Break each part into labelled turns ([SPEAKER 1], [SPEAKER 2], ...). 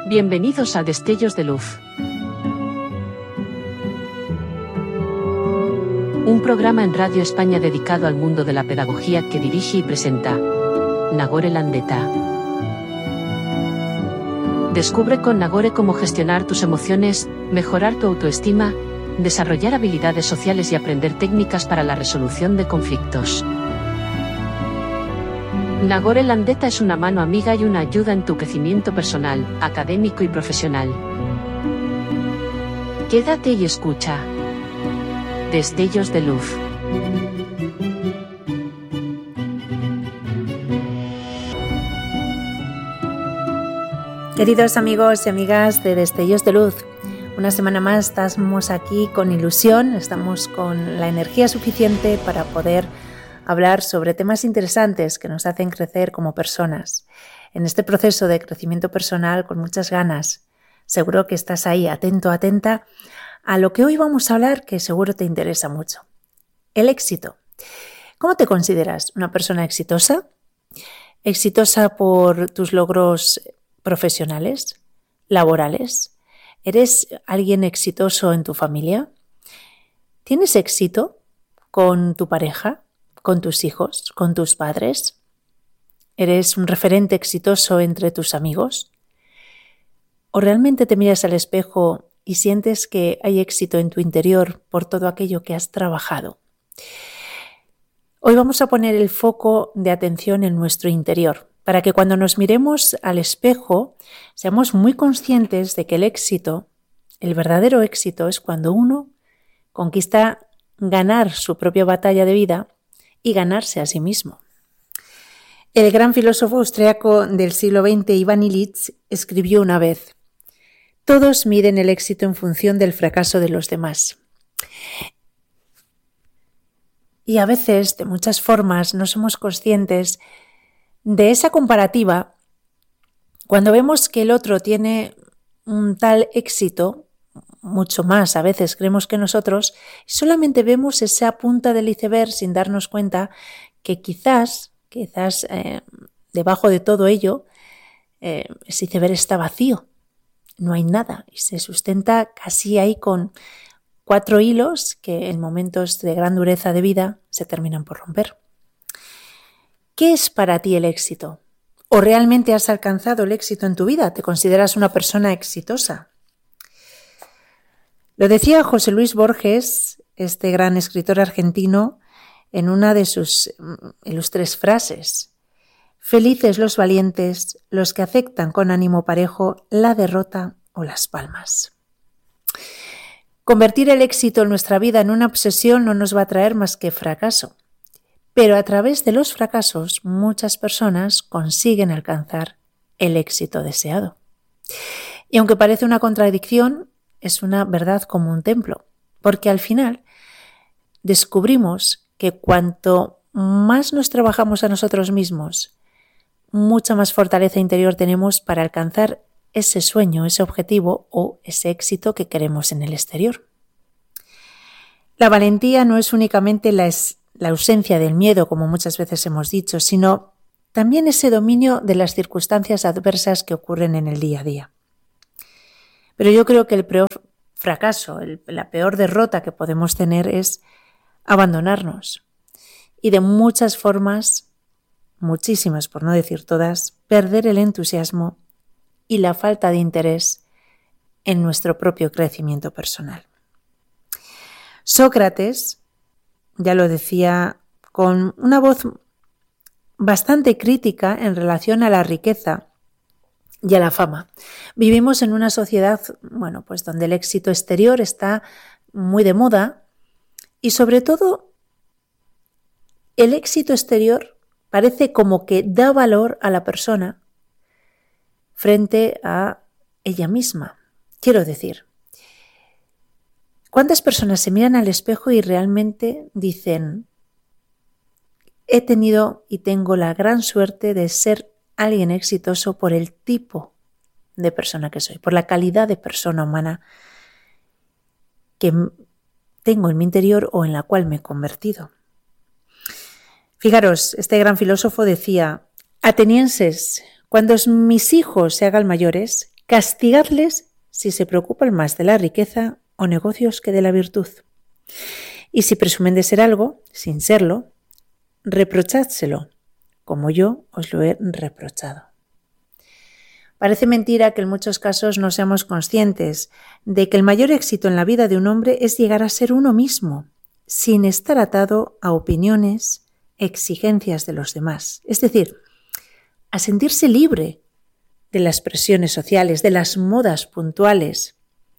[SPEAKER 1] Bienvenidos a Destellos de Luz. Un programa en Radio España dedicado al mundo de la pedagogía que dirige y presenta Nagore Landeta. Descubre con Nagore cómo gestionar tus emociones, mejorar tu autoestima, desarrollar habilidades sociales y aprender técnicas para la resolución de conflictos. Nagore Landeta es una mano amiga y una ayuda en tu crecimiento personal, académico y profesional. Quédate y escucha. Destellos de Luz.
[SPEAKER 2] Queridos amigos y amigas de Destellos de Luz, una semana más estamos aquí con ilusión, estamos con la energía suficiente para poder hablar sobre temas interesantes que nos hacen crecer como personas. En este proceso de crecimiento personal con muchas ganas, seguro que estás ahí atento, atenta a lo que hoy vamos a hablar, que seguro te interesa mucho. El éxito. ¿Cómo te consideras? ¿Una persona exitosa? ¿Exitosa por tus logros profesionales, laborales? ¿Eres alguien exitoso en tu familia? ¿Tienes éxito con tu pareja, con tus hijos, con tus padres? ¿Eres un referente exitoso entre tus amigos? ¿O realmente te miras al espejo y sientes que hay éxito en tu interior por todo aquello que has trabajado? Hoy vamos a poner el foco de atención en nuestro interior, para que cuando nos miremos al espejo seamos muy conscientes de que el éxito, el verdadero éxito, es cuando uno conquista ganar su propia batalla de vida y ganarse a sí mismo. El gran filósofo austriaco del siglo XX, Ivan Illich, escribió una vez: todos miden el éxito en función del fracaso de los demás. Y a veces, de muchas formas, no somos conscientes de esa comparativa cuando vemos que el otro tiene un tal éxito, mucho más a veces creemos que nosotros, y solamente vemos esa punta del iceberg sin darnos cuenta que quizás debajo de todo ello, ese iceberg está vacío. No hay nada y se sustenta casi ahí con 4 hilos que en momentos de gran dureza de vida se terminan por romper. ¿Qué es para ti el éxito? ¿O realmente has alcanzado el éxito en tu vida? ¿Te consideras una persona exitosa? Lo decía José Luis Borges, este gran escritor argentino, en una de sus ilustres frases: felices los valientes, los que aceptan con ánimo parejo la derrota o las palmas. Convertir el éxito en nuestra vida en una obsesión no nos va a traer más que fracaso. Pero a través de los fracasos muchas personas consiguen alcanzar el éxito deseado. Y aunque parece una contradicción, es una verdad como un templo, porque al final descubrimos que cuanto más nos trabajamos a nosotros mismos, mucha más fortaleza interior tenemos para alcanzar ese sueño, ese objetivo o ese éxito que queremos en el exterior. La valentía no es únicamente la ausencia del miedo, como muchas veces hemos dicho, sino también ese dominio de las circunstancias adversas que ocurren en el día a día. Pero yo creo que el peor fracaso, la peor derrota que podemos tener es abandonarnos y de muchas formas, muchísimas por no decir todas, perder el entusiasmo y la falta de interés en nuestro propio crecimiento personal. Sócrates ya lo decía con una voz bastante crítica en relación a la riqueza y a la fama. Vivimos en una sociedad, pues donde el éxito exterior está muy de moda y sobre todo el éxito exterior parece como que da valor a la persona frente a ella misma. Quiero decir, ¿cuántas personas se miran al espejo y realmente dicen: he tenido y tengo la gran suerte de ser alguien exitoso por el tipo de persona que soy, por la calidad de persona humana que tengo en mi interior o en la cual me he convertido? Fijaros, este gran filósofo decía: atenienses, cuando mis hijos se hagan mayores, Castigadles si se preocupan más de la riqueza o negocios que de la virtud. Y si presumen de ser algo, sin serlo, reprochádselo, como yo os lo he reprochado. Parece mentira que en muchos casos no seamos conscientes de que el mayor éxito en la vida de un hombre es llegar a ser uno mismo, sin estar atado a opiniones, exigencias de los demás. Es decir, a sentirse libre de las presiones sociales, de las modas puntuales.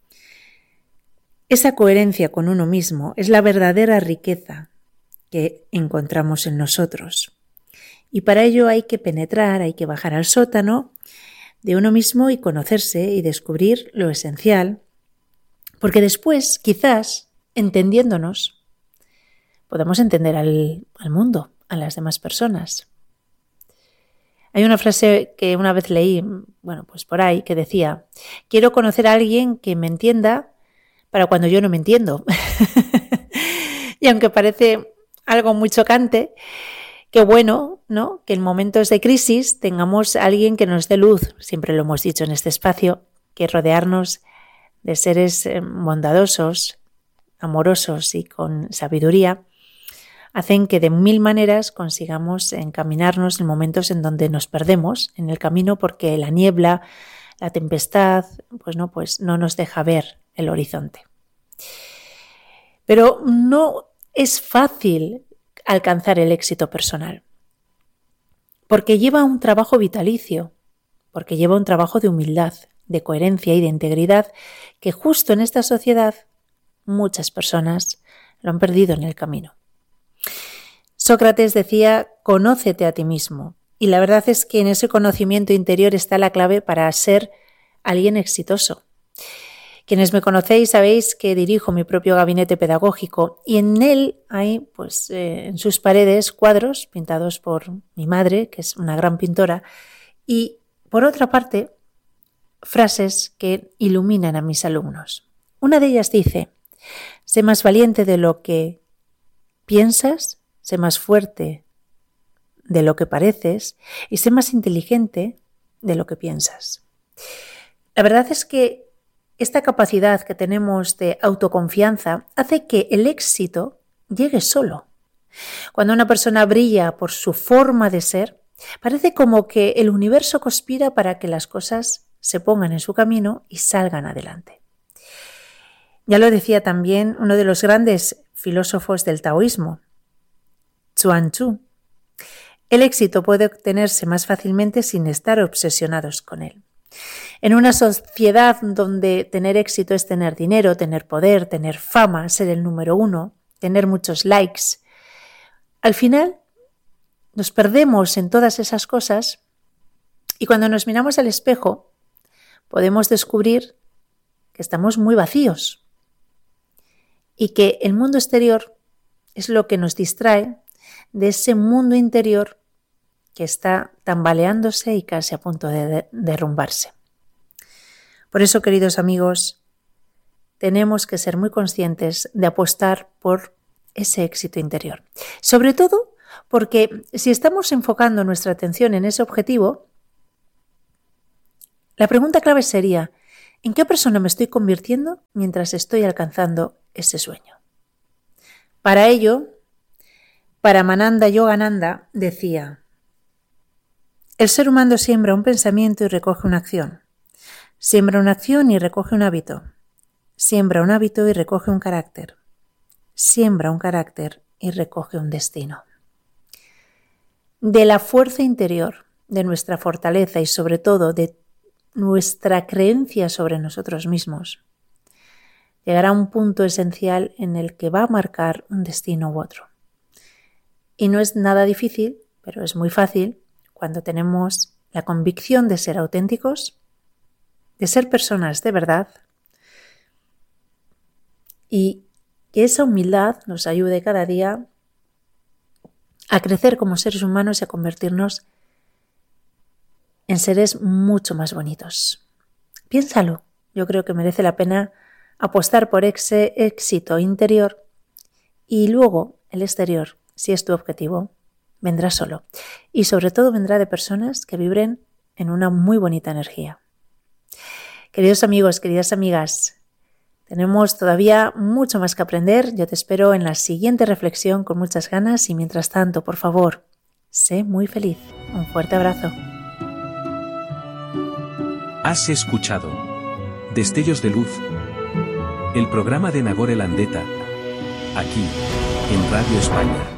[SPEAKER 2] Esa coherencia con uno mismo es la verdadera riqueza que encontramos en nosotros. Y para ello hay que penetrar, hay que bajar al sótano de uno mismo y conocerse y descubrir lo esencial, porque después, quizás, entendiéndonos, podamos entender al mundo, a las demás personas. Hay una frase que una vez leí, pues por ahí, que decía: quiero conocer a alguien que me entienda para cuando yo no me entiendo. Y aunque parece algo muy chocante, qué bueno, ¿no?, que en momentos de crisis tengamos a alguien que nos dé luz. Siempre lo hemos dicho en este espacio, que rodearnos de seres bondadosos, amorosos y con sabiduría hacen que de mil maneras consigamos encaminarnos en momentos en donde nos perdemos en el camino porque la niebla, la tempestad, pues no nos deja ver el horizonte. Pero no es fácil alcanzar el éxito personal, porque lleva un trabajo vitalicio, porque lleva un trabajo de humildad, de coherencia y de integridad que justo en esta sociedad muchas personas lo han perdido en el camino. Sócrates decía: conócete a ti mismo, y la verdad es que en ese conocimiento interior está la clave para ser alguien exitoso. Quienes me conocéis sabéis que dirijo mi propio gabinete pedagógico y en él hay, en sus paredes, cuadros pintados por mi madre, que es una gran pintora, y por otra parte, frases que iluminan a mis alumnos. Una de ellas dice: sé más valiente de lo que piensas, sé más fuerte de lo que pareces y sé más inteligente de lo que piensas. La verdad es que esta capacidad que tenemos de autoconfianza hace que el éxito llegue solo. Cuando una persona brilla por su forma de ser, parece como que el universo conspira para que las cosas se pongan en su camino y salgan adelante. Ya lo decía también uno de los grandes filósofos del taoísmo, Zhuangzi. El éxito puede obtenerse más fácilmente sin estar obsesionados con él. En una sociedad donde tener éxito es tener dinero, tener poder, tener fama, ser el número uno, tener muchos likes, al final nos perdemos en todas esas cosas y cuando nos miramos al espejo podemos descubrir que estamos muy vacíos y que el mundo exterior es lo que nos distrae de ese mundo interior que está tambaleándose y casi a punto de derrumbarse. Por eso, queridos amigos, tenemos que ser muy conscientes de apostar por ese éxito interior. Sobre todo porque si estamos enfocando nuestra atención en ese objetivo, la pregunta clave sería: ¿en qué persona me estoy convirtiendo mientras estoy alcanzando ese sueño? Para ello, Paramananda Yogananda decía: el ser humano siembra un pensamiento y recoge una acción. Siembra una acción y recoge un hábito. Siembra un hábito y recoge un carácter. Siembra un carácter y recoge un destino. De la fuerza interior, de nuestra fortaleza y sobre todo de nuestra creencia sobre nosotros mismos, llegará un punto esencial en el que va a marcar un destino u otro. Y no es nada difícil, pero es muy fácil cuando tenemos la convicción de ser auténticos, de ser personas de verdad y que esa humildad nos ayude cada día a crecer como seres humanos y a convertirnos en seres mucho más bonitos. Piénsalo, yo creo que merece la pena apostar por ese éxito interior y luego el exterior, si es tu objetivo, vendrá solo y sobre todo vendrá de personas que vibren en una muy bonita energía. Queridos amigos, queridas amigas, tenemos todavía mucho más que aprender. Yo te espero en la siguiente reflexión con muchas ganas y mientras tanto, por favor, sé muy feliz. Un fuerte abrazo.
[SPEAKER 3] Has escuchado Destellos de Luz, el programa de Nagore Landeta, aquí, en Radio España.